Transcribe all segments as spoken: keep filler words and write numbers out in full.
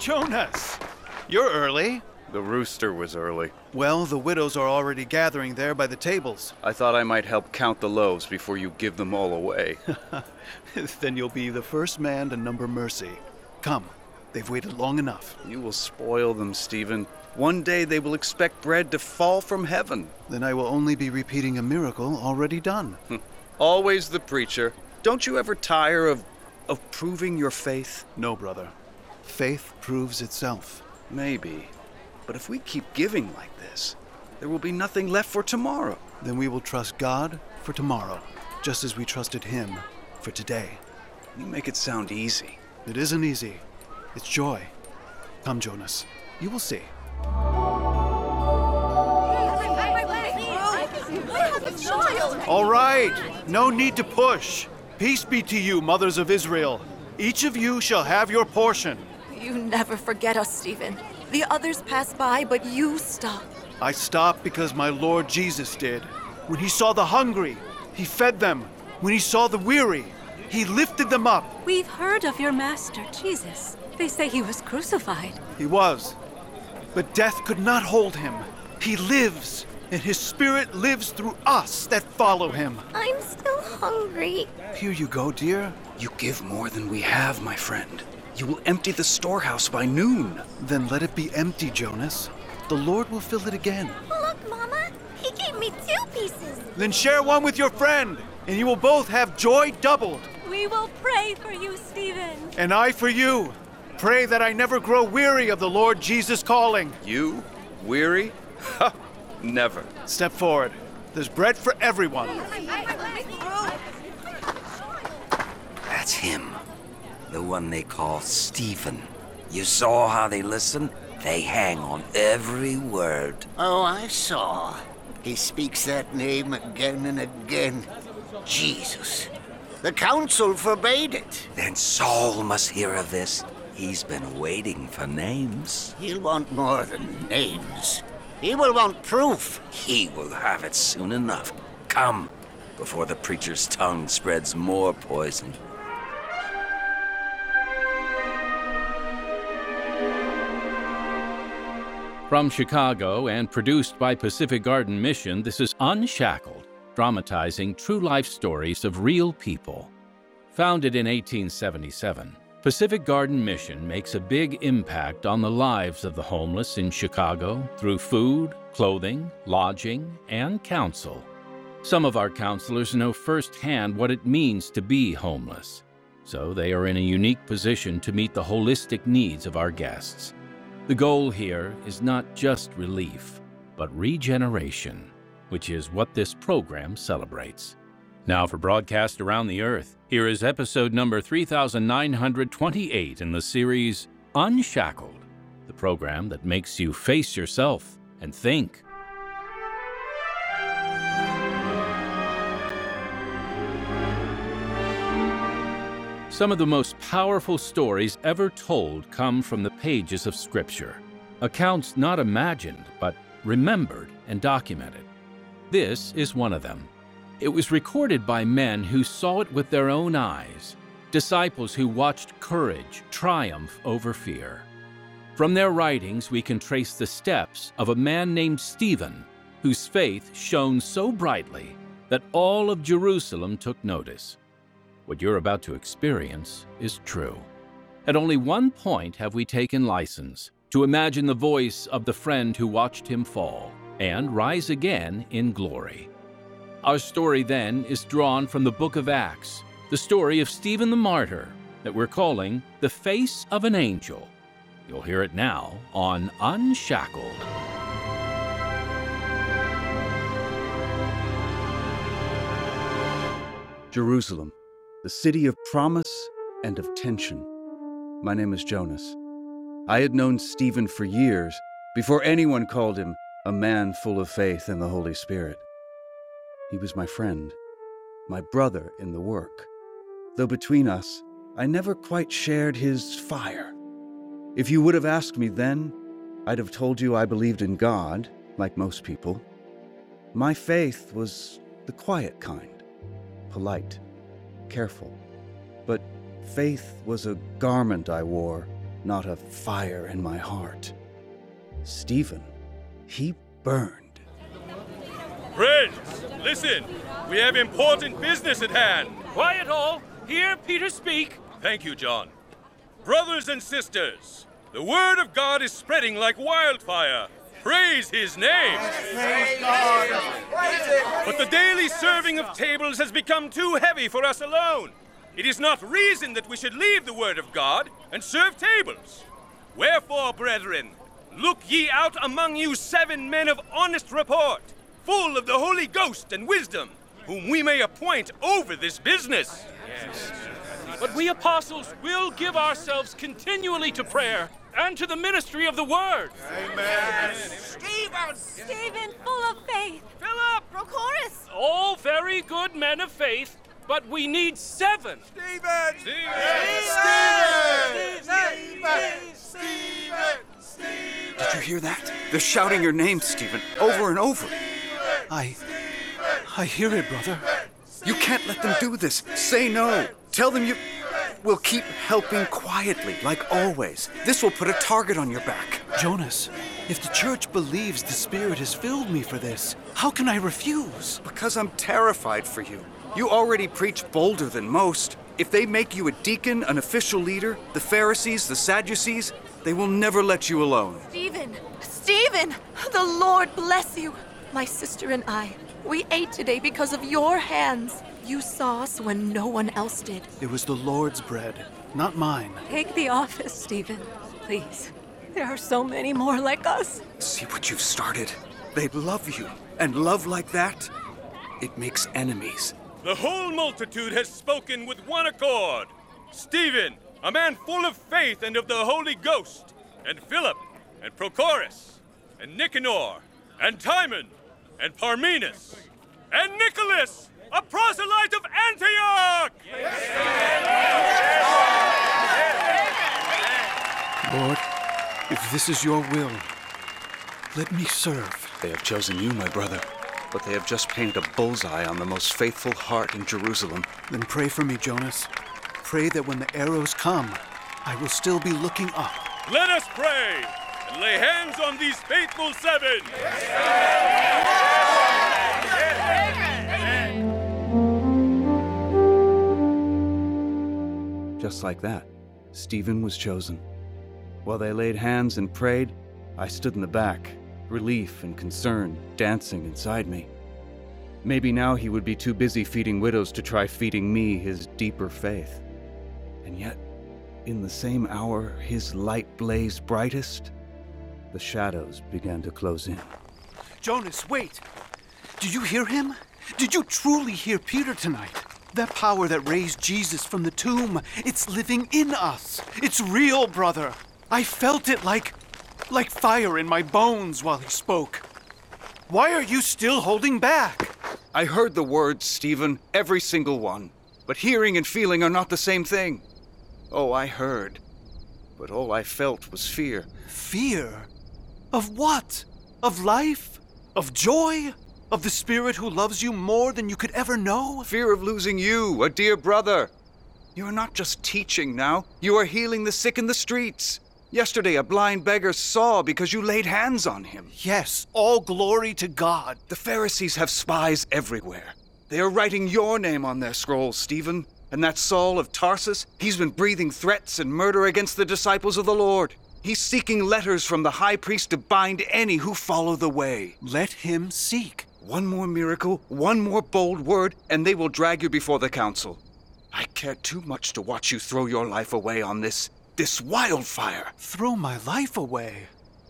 Jonas! You're early. The rooster was early. Well, the widows are already gathering there by the tables. I thought I might help count the loaves before you give them all away. Then you'll be the first man to number mercy. Come, they've waited long enough. You will spoil them, Stephen. One day they will expect bread to fall from heaven. Then I will only be repeating a miracle already done. Always the preacher. Don't you ever tire of, of proving your faith? No, brother. Faith proves itself. Maybe. But if we keep giving like this, there will be nothing left for tomorrow. Then we will trust God for tomorrow, just as we trusted Him for today. You make it sound easy. It isn't easy. It's joy. Come, Jonas. You will see. All right. No need to push. Peace be to you, mothers of Israel. Each of you shall have your portion. You never forget us, Stephen. The others pass by, but you stop. I stopped because my Lord Jesus did. When he saw the hungry, he fed them. When he saw the weary, he lifted them up. We've heard of your master, Jesus. They say he was crucified. He was. But death could not hold him. He lives, and his spirit lives through us that follow him. I'm still hungry. Here you go, dear. You give more than we have, my friend. You will empty the storehouse by noon. Then let it be empty, Jonas. The Lord will fill it again. Look, Mama. He gave me two pieces. Then share one with your friend, and you will both have joy doubled. We will pray for you, Stephen. And I for you. Pray that I never grow weary of the Lord Jesus calling. You? Weary? Ha! Never. Step forward. There's bread for everyone. That's him. The one they call Stephen. You saw how they listen? They hang on every word. Oh, I saw. He speaks that name again and again. Jesus. The council forbade it. Then Saul must hear of this. He's been waiting for names. He'll want more than names. He will want proof. He will have it soon enough. Come, before the preacher's tongue spreads more poison. From Chicago and produced by Pacific Garden Mission, this is Unshackled, dramatizing true life stories of real people. Founded in eighteen seventy-seven, Pacific Garden Mission makes a big impact on the lives of the homeless in Chicago through food, clothing, lodging, and counsel. Some of our counselors know firsthand what it means to be homeless, so they are in a unique position to meet the holistic needs of our guests. The goal here is not just relief, but regeneration, which is what this program celebrates. Now for broadcast around the earth, here is episode number three thousand nine hundred twenty-eight in the series Unshackled, the program that makes you face yourself and think. Some of the most powerful stories ever told come from the pages of Scripture. Accounts not imagined, but remembered and documented. This is one of them. It was recorded by men who saw it with their own eyes, disciples who watched courage triumph over fear. From their writings, we can trace the steps of a man named Stephen, whose faith shone so brightly that all of Jerusalem took notice. What you're about to experience is true. At only one point have we taken license to imagine the voice of the friend who watched him fall and rise again in glory. Our story then is drawn from the book of Acts, the story of Stephen the martyr that we're calling The Face of an Angel. You'll hear it now on Unshackled. Jerusalem, the city of promise and of tension. My name is Jonas. I had known Stephen for years before anyone called him a man full of faith in the Holy Spirit. He was my friend, my brother in the work, though between us, I never quite shared his fire. If you would have asked me then, I'd have told you I believed in God, like most people. My faith was the quiet kind, polite, careful. But faith was a garment I wore, not a fire in my heart. Stephen, he burned. Friends, listen. We have important business at hand. Quiet all. Hear Peter speak. Thank you, John. Brothers and sisters, the word of God is spreading like wildfire. Praise his name. Praise God. But the daily serving of tables has become too heavy for us alone. It is not reason that we should leave the word of God and serve tables. Wherefore, brethren, look ye out among you seven men of honest report, full of the Holy Ghost and wisdom, whom we may appoint over this business. Yes. But we apostles will give ourselves continually to prayer and to the ministry of the word. Amen. Stephen! Stephen, full of faith. Philip! Prochorus! All very good men of faith, but we need seven. Stephen! Stephen! Did you hear that? They're shouting your name, Stephen, over and over. I. I hear it, brother. You can't let them do this. Say no. Tell them you... We'll keep helping quietly, like always. This will put a target on your back. Jonas, if the church believes the Spirit has filled me for this, how can I refuse? Because I'm terrified for you. You already preach bolder than most. If they make you a deacon, an official leader, the Pharisees, the Sadducees, they will never let you alone. Stephen! Stephen! The Lord bless you! My sister and I, we ate today because of your hands. You saw us when no one else did. It was the Lord's bread, not mine. Take the office, Stephen. Please. There are so many more like us. See what you've started. They love you. And love like that, it makes enemies. The whole multitude has spoken with one accord. Stephen, a man full of faith and of the Holy Ghost, and Philip, and Prochorus, and Nicanor, and Timon, and Parmenas, and Nicholas, a proselyte of Antioch! Lord, if this is your will, let me serve. They have chosen you, my brother, but they have just painted a bullseye on the most faithful heart in Jerusalem. Then pray for me, Jonas. Pray that when the arrows come, I will still be looking up. Let us pray and lay hands on these faithful seven. Just like that, Stephen was chosen. While they laid hands and prayed, I stood in the back, relief and concern dancing inside me. Maybe now he would be too busy feeding widows to try feeding me his deeper faith. And yet, in the same hour his light blazed brightest, the shadows began to close in. Jonas, wait! Did you hear him? Did you truly hear Peter tonight? That power that raised Jesus from the tomb, it's living in us. It's real, brother. I felt it like, like fire in my bones while he spoke. Why are you still holding back? I heard the words, Stephen, every single one. But hearing and feeling are not the same thing. Oh, I heard. But all I felt was fear. Fear? Of what? Of life? Of joy? Of the Spirit who loves you more than you could ever know? Fear of losing you, a dear brother. You are not just teaching now. You are healing the sick in the streets. Yesterday, a blind beggar saw because you laid hands on him. Yes, all glory to God. The Pharisees have spies everywhere. They are writing your name on their scrolls, Stephen. And that Saul of Tarsus, he's been breathing threats and murder against the disciples of the Lord. He's seeking letters from the high priest to bind any who follow the way. Let him seek. One more miracle, one more bold word, and they will drag you before the council. I care too much to watch you throw your life away on this, this wildfire. Throw my life away?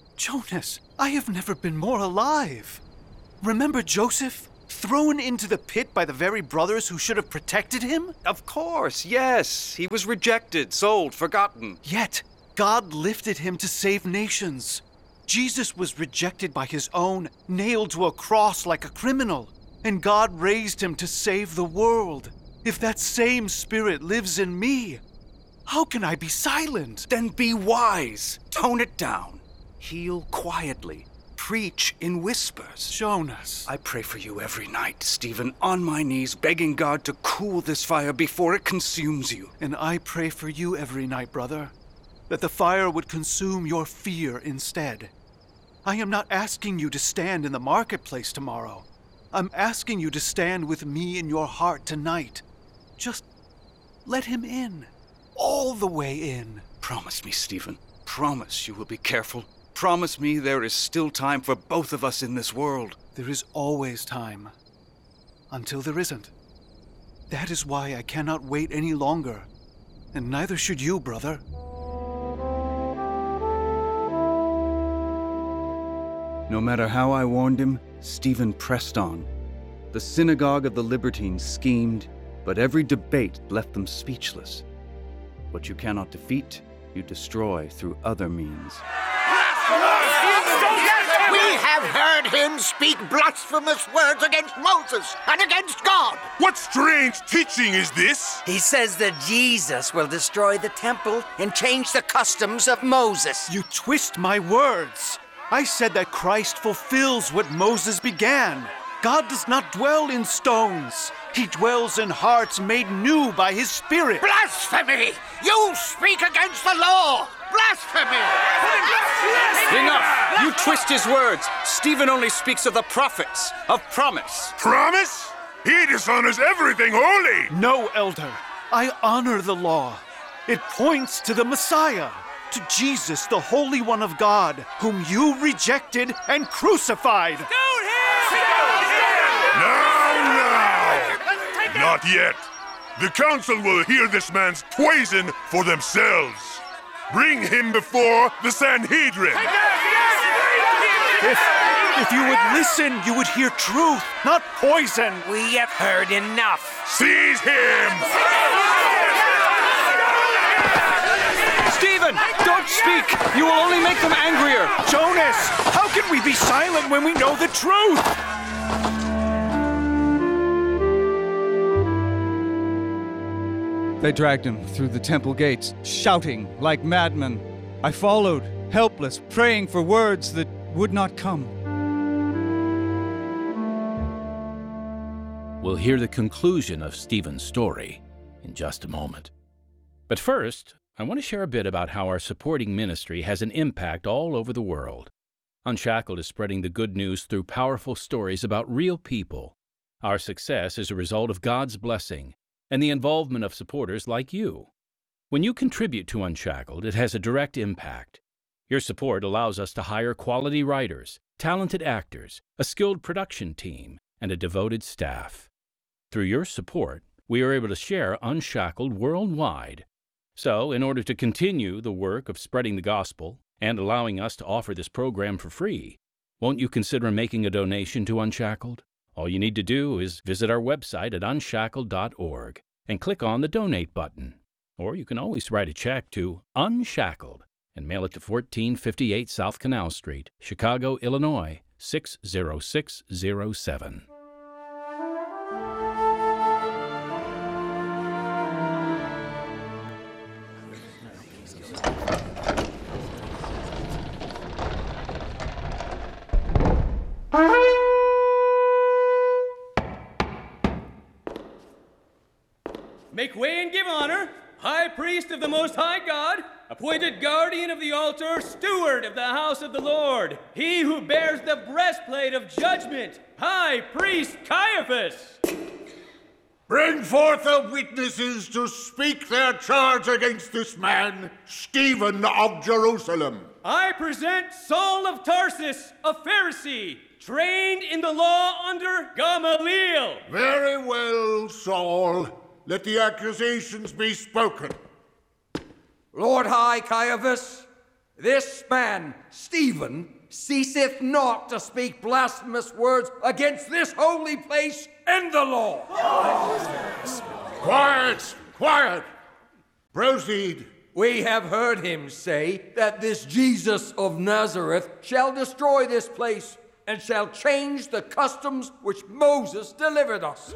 Jonas, I have never been more alive. Remember Joseph? Thrown into the pit by the very brothers who should have protected him? Of course, yes. He was rejected, sold, forgotten. Yet, God lifted him to save nations. Jesus was rejected by his own, nailed to a cross like a criminal, and God raised him to save the world. If that same Spirit lives in me, how can I be silent? Then be wise. Tone it down. Heal quietly. Preach in whispers. Jonas. I pray for you every night, Stephen, on my knees, begging God to cool this fire before it consumes you. And I pray for you every night, brother. that the fire would consume your fear instead. I am not asking you to stand in the marketplace tomorrow. I'm asking you to stand with me in your heart tonight. Just let him in. All the way in. Promise me, Stephen. Promise you will be careful. Promise me there is still time for both of us in this world. There is always time. Until there isn't. That is why I cannot wait any longer. And neither should you, brother. No matter how I warned him, Stephen pressed on. The synagogue of the Libertines schemed, but every debate left them speechless. What you cannot defeat, you destroy through other means. We have heard him speak blasphemous words against Moses and against God. What strange teaching is this? He says that Jesus will destroy the temple and change the customs of Moses. You twist my words. I said that Christ fulfills what Moses began. God does not dwell in stones. He dwells in hearts made new by his Spirit. Blasphemy! You speak against the law! Blasphemy! Enough! You twist his words. Stephen only speaks of the prophets, of promise. Promise? He dishonors everything holy! No, Elder. I honor the law. It points to the Messiah, to Jesus, the Holy One of God, whom you rejected and crucified. Now, now! Not yet. The council will hear this man's poison for themselves. Bring him before the Sanhedrin. If, if you would listen, you would hear truth, not poison. We have heard enough. Seize him! Stephen, don't speak! You will only make them angrier! Jonas, how can we be silent when we know the truth? They dragged him through the temple gates, shouting like madmen. I followed, helpless, praying for words that would not come. We'll hear the conclusion of Stephen's story in just a moment. But first, I want to share a bit about how our supporting ministry has an impact all over the world. Unshackled is spreading the good news through powerful stories about real people. Our success is a result of God's blessing and the involvement of supporters like you. When you contribute to Unshackled, it has a direct impact. Your support allows us to hire quality writers, talented actors, a skilled production team, and a devoted staff. Through your support, we are able to share Unshackled worldwide. So, in order to continue the work of spreading the gospel and allowing us to offer this program for free, won't you consider making a donation to Unshackled? All you need to do is visit our website at unshackled dot org and click on the Donate button. Or you can always write a check to Unshackled and mail it to fourteen fifty-eight South Canal Street, Chicago, Illinois, six zero six zero seven. Make way and give honor, High Priest of the Most High God, appointed guardian of the altar, steward of the house of the Lord, he who bears the breastplate of judgment, High Priest Caiaphas. Bring forth the witnesses to speak their charge against this man, Stephen of Jerusalem. I present Saul of Tarsus, a Pharisee, trained in the law under Gamaliel. Very well, Saul. Let the accusations be spoken. Lord High Caiaphas, this man, Stephen, ceaseth not to speak blasphemous words against this holy place and the law. Quiet, quiet. Proceed. We have heard him say that this Jesus of Nazareth shall destroy this place and shall change the customs which Moses delivered us.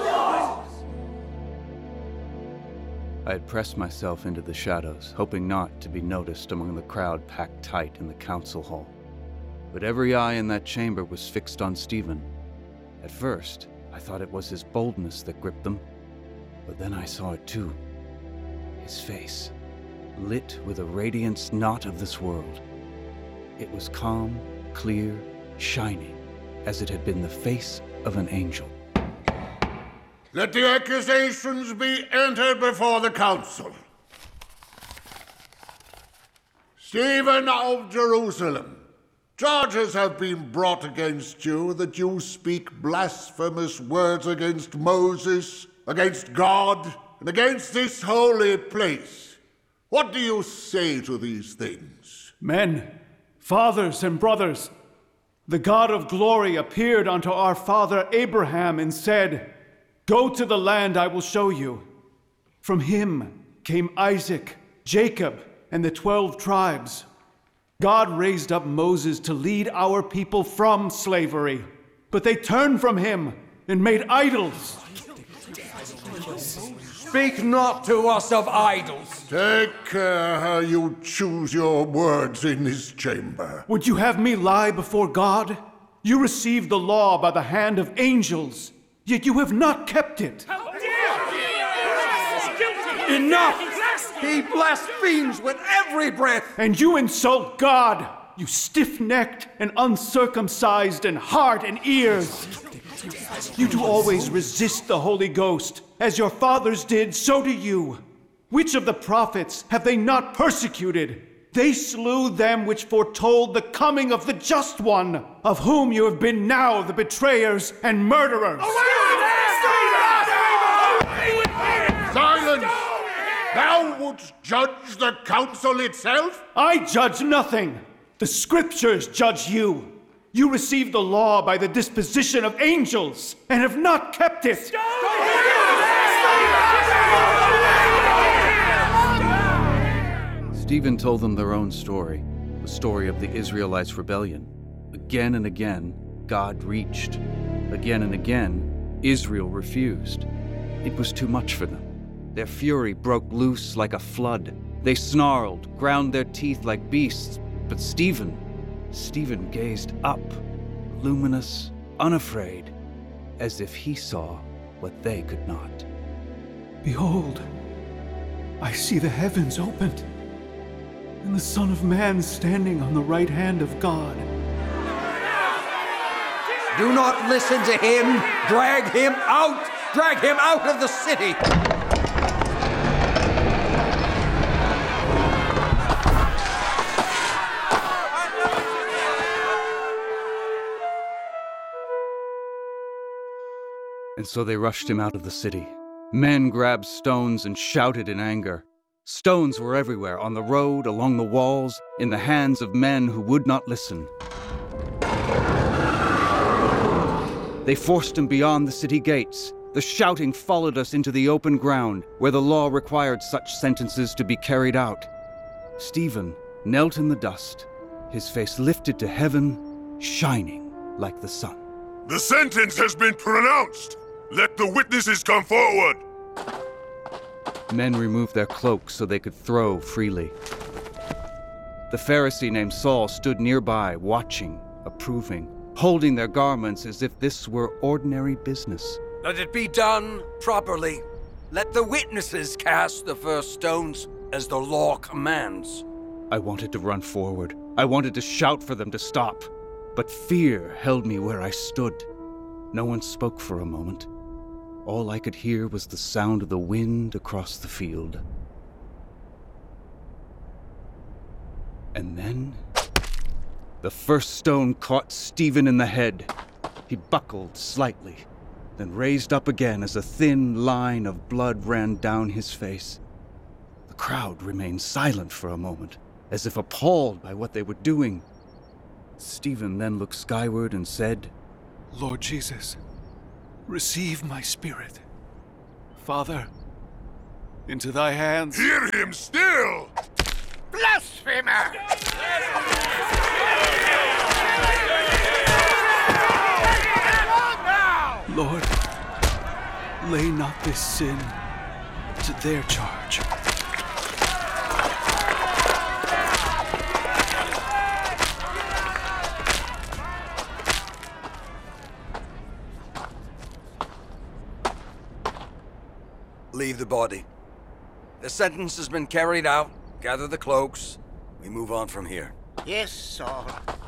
I had pressed myself into the shadows, hoping not to be noticed among the crowd packed tight in the council hall. But every eye in that chamber was fixed on Stephen. At first, I thought it was his boldness that gripped them, but then I saw it too. His face. lit with a radiance not of this world. It was calm, clear, shining, as it had been the face of an angel. Let the accusations be entered before the council. Stephen of Jerusalem, charges have been brought against you that you speak blasphemous words against Moses, against God, and against this holy place. What do you say to these things? Men, fathers and brothers, the God of glory appeared unto our father Abraham and said, "Go to the land I will show you." From him came Isaac, Jacob, and the twelve tribes. God raised up Moses to lead our people from slavery, but they turned from him and made idols. Speak not to us of idols. Take care how you choose your words in this chamber. Would you have me lie before God? You received the law by the hand of angels, yet you have not kept it. Enough! He blasphemes with every breath. And you insult God, you stiff-necked and uncircumcised in heart and ears. You do always resist the Holy Ghost. As your fathers did, so do you. Which of the prophets have they not persecuted? They slew them which foretold the coming of the Just One, of whom you have been now the betrayers and murderers. Silence! Thou wouldst judge the council itself? I judge nothing. The scriptures judge you. You received the law by the disposition of angels and have not kept it. Stephen told them their own story, the story of the Israelites' rebellion. Again and again, God reached. Again and again, Israel refused. It was too much for them. Their fury broke loose like a flood. They snarled, ground their teeth like beasts. But Stephen, Stephen gazed up, luminous, unafraid, as if he saw what they could not. Behold, I see the heavens opened, and the Son of Man standing on the right hand of God. Do not listen to him! Drag him out! Drag him out of the city! And so they rushed him out of the city. Men grabbed stones and shouted in anger. Stones were everywhere, on the road, along the walls, in the hands of men who would not listen. They forced him beyond the city gates. The shouting followed us into the open ground, where the law required such sentences to be carried out. Stephen knelt in the dust, his face lifted to heaven, shining like the sun. The sentence has been pronounced! Let the witnesses come forward! Men removed their cloaks so they could throw freely. The Pharisee named Saul stood nearby, watching, approving, holding their garments as if this were ordinary business. Let it be done properly. Let the witnesses cast the first stones as the law commands. I wanted to run forward. I wanted to shout for them to stop. But fear held me where I stood. No one spoke for a moment. All I could hear was the sound of the wind across the field. And then, the first stone caught Stephen in the head. He buckled slightly, then raised up again as a thin line of blood ran down his face. The crowd remained silent for a moment, as if appalled by what they were doing. Stephen then looked skyward and said, Lord Jesus, receive my spirit. Father, into thy hands. Hear him still! Blasphemer! Lord, lay not this sin to their charge. Leave the body. The sentence has been carried out. gather the cloaks. We move on from here. Yes, Saul.